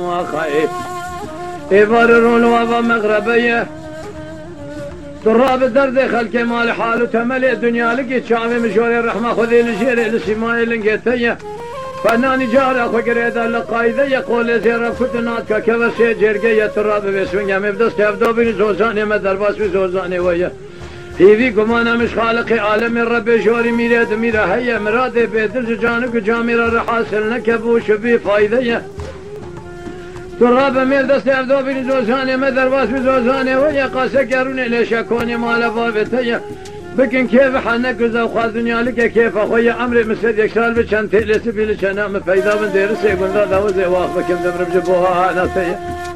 وخاي يبررون وابا مغربيه تراب الدرد خلق مال حال تملي الدنيا لقيت شامي مشوري الرحمه خذي لشيري لسماي لقيتيه فناني جار اخو قريد اللقايده يقول زير كتنات كبسي جرقيه تراب بسوين مبدس تبدو بين زوزاني مدرباس بزوزاني ويا هيفي قمانا مش خالق عالم ربي جوري ميراد ميرا هيا مرادي بيدرج جانك جاميرا رحاسل نكبوش بي فايدة تراب ميل دستيردو بين زوزاني مدرباس بزوزاني ويا قاسا قروني ليش اكوني مال بابتيا بكن كيف حنك وخال دنيا لك كيف اخويا امري مسد يكسال بچن تلسي بيلي چنا مفيدا من ديرسي قندا دوزي واخ بكم دمر بجبوها ناسيا